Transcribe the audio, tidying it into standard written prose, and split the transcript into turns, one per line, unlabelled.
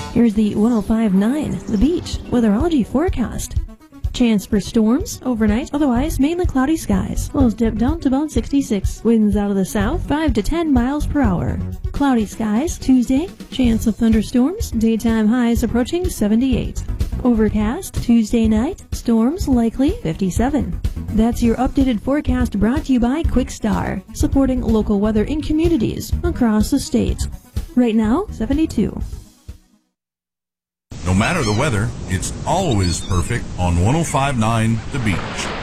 Here's the 105.9 The Beach weatherology forecast. Chance for storms overnight, otherwise mainly cloudy skies. Lows dip down to about 66. Winds out of the south 5 to 10 miles per hour. Cloudy skies Tuesday. Chance of thunderstorms. Daytime highs approaching 78. Overcast Tuesday night. Storms likely 57. That's your updated forecast brought to you by QuickStar, supporting local weather in communities across the state. Right now, 72.
No matter the weather, it's always perfect on 105.9 The Beach.